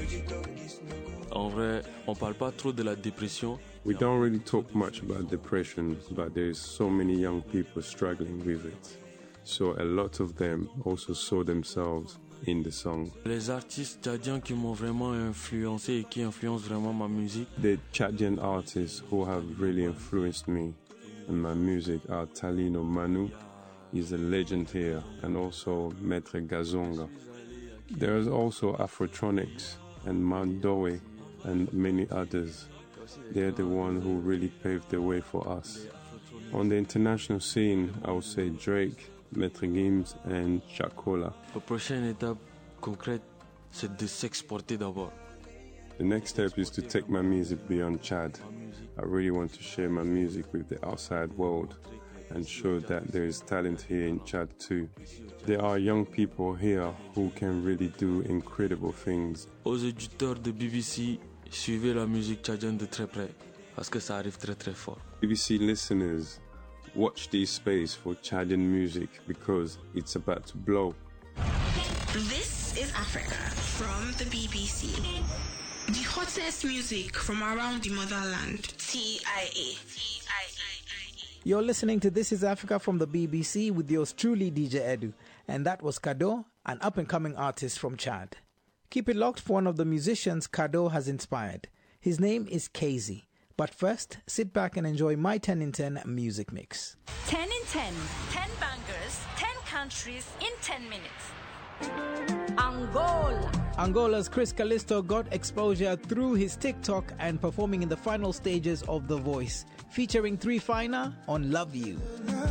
En vrai, on parle pas trop de la dépression. We don't really talk much about depression, but there is so many young people struggling with it. So a lot of them also saw themselves in the song. Les artistes tchadiens qui m'ont vraiment influencé et qui influencent vraiment ma musique. The Chadian artists who have really influenced me and my music are Talino Manu, he's a legend here, and also Maître Gazonga. There is also Afrotronics and Mandoe and many others. They're the ones who really paved the way for us. On the international scene, I would say Drake, Maître Gims and Chakola. La prochaine étape concrète, c'est de s'exporter d'abord. The next step is to take my music beyond Chad. I really want to share my music with the outside world and show that there is talent here in Chad too. There are young people here who can really do incredible things. Aux auditeurs de BBC, suivez la musique tchadienne de très près, parce que ça arrive très très fort. BBC listeners, watch this space for Chadian music because it's about to blow. This is Africa from the BBC. The hottest music from around the motherland. TIA. You're listening to This is Africa from the BBC with yours truly, DJ Edu. And that was Kado, an up-and-coming artist from Chad. Keep it locked for one of the musicians Kado has inspired. His name is KZ. But first, sit back and enjoy my 10 in 10 music mix. 10 in 10. 10 bangers, 10 countries in 10 minutes. Angola. Angola's Chris Callisto got exposure through his TikTok and performing in the final stages of The Voice, featuring 3 Finer on Love You.